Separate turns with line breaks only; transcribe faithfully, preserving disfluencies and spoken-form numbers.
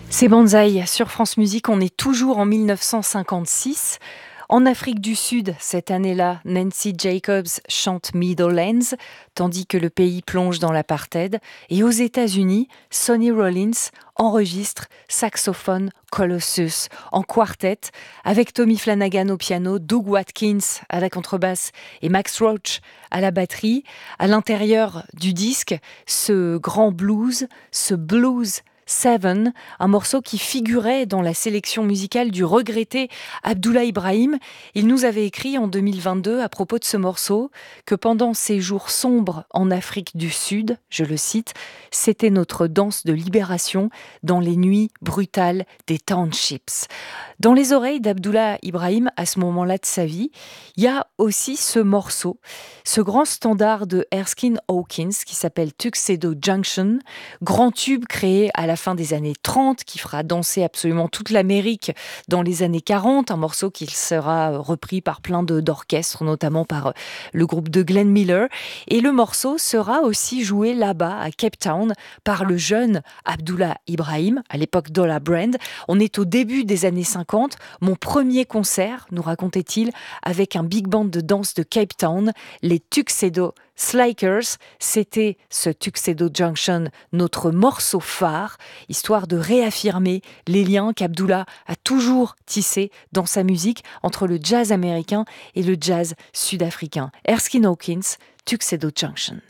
C'est Banzai sur France Musique, on est toujours en mille neuf cent cinquante-six. En Afrique du Sud, cette année-là, Nancy Jacobs chante Meadowlands, tandis que le pays plonge dans l'apartheid. Et aux États-Unis, Sonny Rollins enregistre saxophone Colossus en quartet, avec Tommy Flanagan au piano, Doug Watkins à la contrebasse et Max Roach à la batterie. À l'intérieur du disque, ce grand blues, ce blues Seven, un morceau qui figurait dans la sélection musicale du regretté Abdullah Ibrahim. Il nous avait écrit en deux mille vingt-deux à propos de ce morceau que pendant ces jours sombres en Afrique du Sud, je le cite, c'était notre danse de libération dans les nuits brutales des townships. Dans les oreilles d'Abdullah Ibrahim, à ce moment-là de sa vie, il y a aussi ce morceau, ce grand standard de Erskine Hawkins qui s'appelle Tuxedo Junction, grand tube créé à la fin des années trente, qui fera danser absolument toute l'Amérique dans les années quarante, un morceau qui sera repris par plein de, d'orchestres, notamment par le groupe de Glenn Miller. Et le morceau sera aussi joué là-bas, à Cape Town, par le jeune Abdullah Ibrahim, à l'époque Dollar Brand. On est au début des années cinquante. Mon premier concert, nous racontait-il, avec un big band de danse de Cape Town, les Tuxedo Slikers. C'était ce Tuxedo Junction, notre morceau phare, histoire de réaffirmer les liens qu'Abdullah a toujours tissés dans sa musique entre le jazz américain et le jazz sud-africain. Erskine Hawkins, Tuxedo Junction.